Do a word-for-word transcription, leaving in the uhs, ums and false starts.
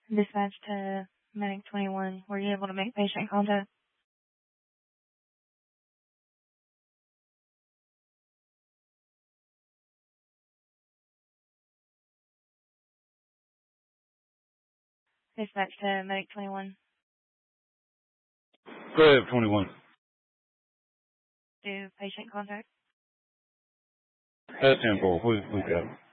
Dispatch to Medic twenty-one. Were you able to make patient contact? Dispatch to Medic twenty-one. Go ahead, twenty-one. Do patient contact? That's ten four. We, we got it.